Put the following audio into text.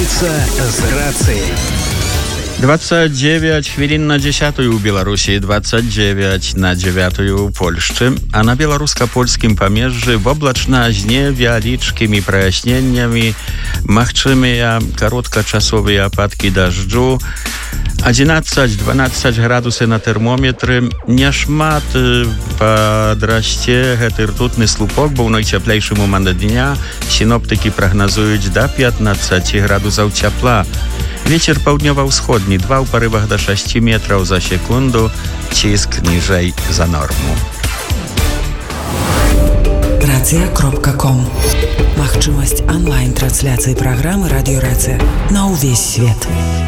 Столица з грацией. 29 хвілін на 10 у Беларусі, 29 на 9 у Польшчы, а на беларуска-польскім памежжы воблачна з невялічкімі праясненнямі, магчымыя кароткачасовыя ападкі дажджу, 11-12 градусы на тэрмометры. Няшмат падрасце гэты ртутны слупок, бо ў найцяплейшым момант дня сіноптыкі прагназуюць да 15 градусаў цяпла. Вецер паўднёва-ўсходні, 2 ў парывах да 6 метраў за секунду, ціск ніжэй за норму. Рацыя.ком. Магчымасць онлайн-трансляцыі праграмы «Радіё Рацыя» на ўвесь свет.